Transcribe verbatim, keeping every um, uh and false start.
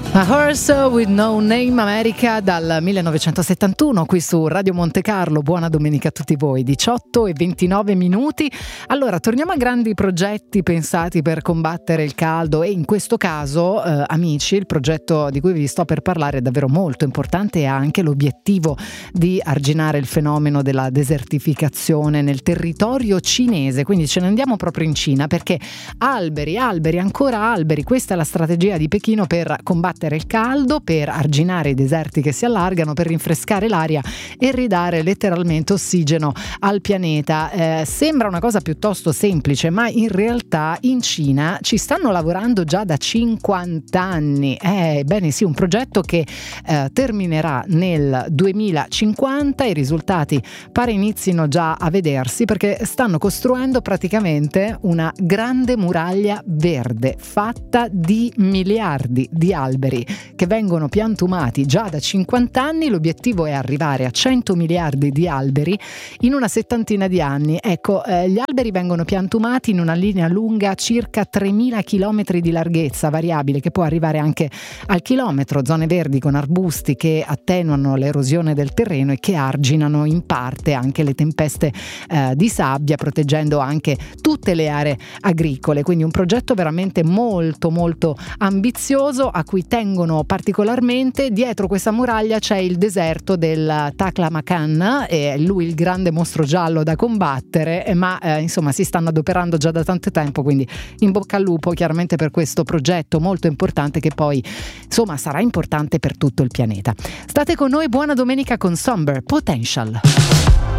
A Horse with No Name America dal millenovecentosettantuno qui su Radio Monte Carlo. Buona domenica a tutti voi, diciotto e ventinove minuti. Allora, torniamo a grandi progetti pensati per combattere il caldo e in questo caso, eh, amici, il progetto di cui vi sto per parlare è davvero molto importante e ha anche l'obiettivo di arginare il fenomeno della desertificazione nel territorio cinese. Quindi ce ne andiamo proprio in Cina perché alberi, alberi, ancora alberi, questa è la strategia di Pechino per combattere il caldo, per arginare i deserti che si allargano, per rinfrescare l'aria e ridare letteralmente ossigeno al pianeta. Eh, sembra una cosa piuttosto semplice, ma in realtà in Cina ci stanno lavorando già da cinquanta anni. Eh, bene sì, un progetto che eh, terminerà nel duemilacinquanta. I risultati pare inizino già a vedersi perché stanno costruendo praticamente una grande muraglia verde fatta di miliardi di alberi che vengono piantumati già da cinquanta anni. L'obiettivo è arrivare a cento miliardi di alberi in una settantina di anni. Ecco, eh, gli alberi vengono piantumati in una linea lunga circa tremila chilometri di larghezza, variabile, che può arrivare anche al chilometro, zone verdi con arbusti che attenuano l'erosione del terreno e che arginano in parte anche le tempeste eh, di sabbia, proteggendo anche tutte le aree agricole. Quindi un progetto veramente molto molto ambizioso a cui tengono particolarmente. Dietro questa muraglia c'è il deserto del Taklamakan e lui il grande mostro giallo da combattere, ma eh, insomma si stanno adoperando già da tanto tempo, quindi in bocca al lupo chiaramente per questo progetto molto importante che poi insomma sarà importante per tutto il pianeta. State con noi, buona domenica con Somber Potential.